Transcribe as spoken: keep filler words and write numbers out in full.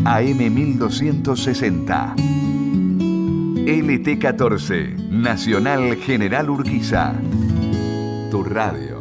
A M mil doscientos sesenta. L T catorce, Nacional General Urquiza. Tu radio.